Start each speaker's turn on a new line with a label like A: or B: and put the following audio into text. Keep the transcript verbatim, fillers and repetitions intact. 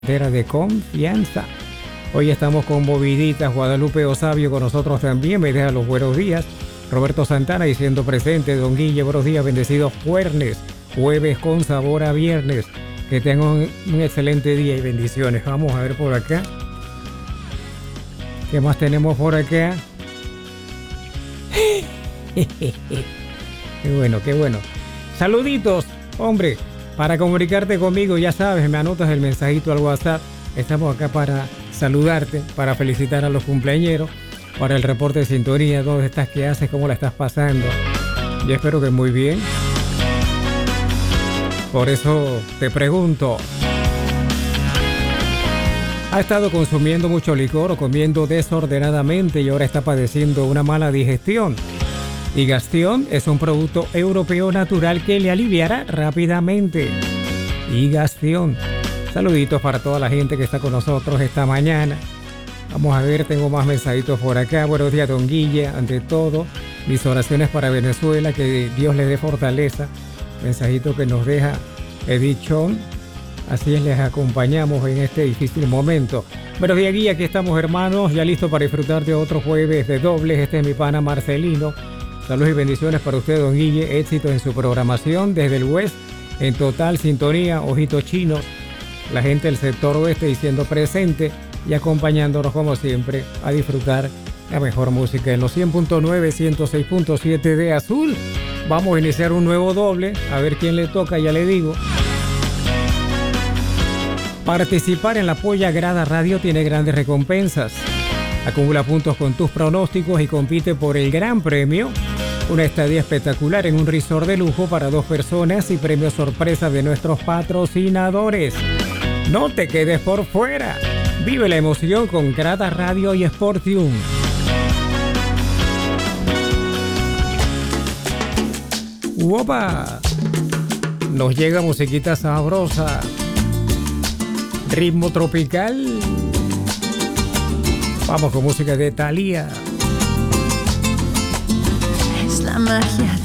A: De confianza. Hoy estamos con Moviditas, Guadalupe Osavio con nosotros también, me deja los buenos días. Roberto Santana diciendo presente, Don Guille, buenos días, bendecidos jueves, jueves con sabor a viernes. Que tengan un, un excelente día y bendiciones. Vamos a ver por acá. ¿Qué más tenemos por acá? Qué bueno, qué bueno. Saluditos, hombre. Para comunicarte conmigo, ya sabes, me anotas el mensajito al WhatsApp. Estamos acá para saludarte, para felicitar a los cumpleañeros, para el reporte de sintonía, dónde estás, qué haces, cómo la estás pasando. Yo espero que muy bien. Por eso te pregunto, ¿ha estado consumiendo mucho licor o comiendo desordenadamente y ahora está padeciendo una mala digestión? Higastión es un producto europeo natural que le aliviará rápidamente. Higastión. Saluditos para toda la gente que está con nosotros esta mañana. Vamos a ver, tengo más mensajitos por acá. Buenos días, Don Guille. Ante todo, mis oraciones para Venezuela, que Dios les dé fortaleza. Mensajito que nos deja Edith Chon. Así es, les acompañamos en este difícil momento. Buenos días, Guille. Aquí estamos, hermanos, ya listos para disfrutar de otro jueves de dobles. Este es mi pana Marcelino. Saludos y bendiciones para usted, Don Guille. Éxitos en su programación desde el West. En total sintonía, ojitos chinos. La gente del sector oeste diciendo presente y acompañándonos como siempre a disfrutar la mejor música en los cien punto nueve, ciento seis punto siete de Azul. Vamos a iniciar un nuevo doble. A ver quién le toca, ya le digo. Participar en la Polla Grada Radio tiene grandes recompensas. Acumula puntos con tus pronósticos y compite por el gran premio. Una estadía espectacular en un resort de lujo para dos personas y premios sorpresa de nuestros patrocinadores. No te quedes por fuera. Vive la emoción con Grada Radio y Sportium. ¡Uopa! Nos llega musiquita sabrosa. Ritmo tropical. Vamos con música de Thalía.
B: Es la magia